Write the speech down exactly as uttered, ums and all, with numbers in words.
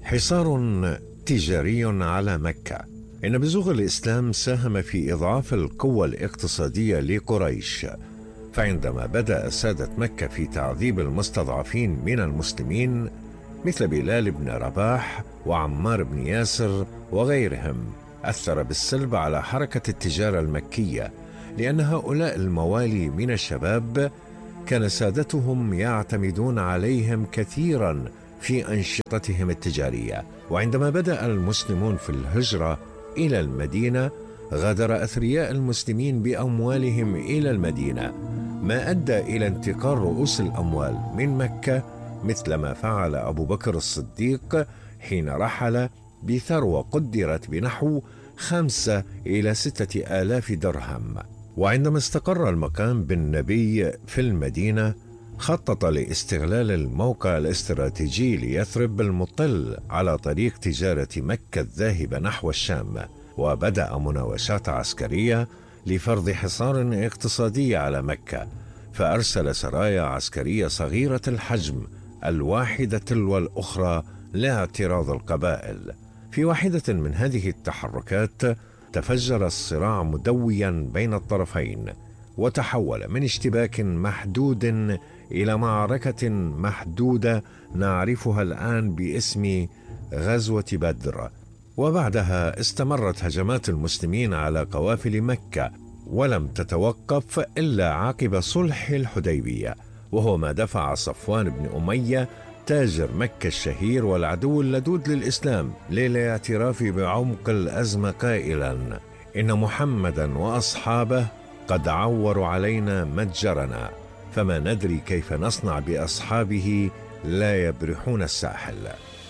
حصار تجاري على مكة. إن بزوغ الإسلام ساهم في إضعاف القوة الاقتصادية لقريش، فعندما بدأ سادة مكة في تعذيب المستضعفين من المسلمين مثل بلال بن رباح وعمار بن ياسر وغيرهم، أثر بالسلب على حركة التجارة المكية، لأن هؤلاء الموالي من الشباب كان سادتهم يعتمدون عليهم كثيرا في أنشطتهم التجارية. وعندما بدأ المسلمون في الهجرة إلى المدينة، غادر أثرياء المسلمين بأموالهم إلى المدينة، ما أدى إلى انتقال رؤوس الأموال من مكة، مثل ما فعل أبو بكر الصديق حين رحل بثروة قدرت بنحو خمسة إلى ستة آلاف درهم. وعندما استقر المقام بالنبي في المدينة، خطط لاستغلال الموقع الاستراتيجي ليثرب المطل على طريق تجارة مكة الذاهبة نحو الشام، وبدأ مناوشات عسكرية لفرض حصار اقتصادي على مكة، فأرسل سرايا عسكرية صغيرة الحجم الواحدة تلو الأخرى لاعتراض القبائل. في واحدة من هذه التحركات تفجر الصراع مدويا بين الطرفين، وتحول من اشتباك محدود إلى معركة محدودة نعرفها الآن باسم غزوة بدر. وبعدها استمرت هجمات المسلمين على قوافل مكة، ولم تتوقف إلا عقب صلح الحديبية، وهو ما دفع صفوان بن أمية تاجر مكة الشهير والعدو اللدود للإسلام للاعتراف بعمق الأزمة قائلا: إن محمدا وأصحابه قد عوروا علينا متجرنا، فما ندري كيف نصنع بأصحابه لا يبرحون الساحل.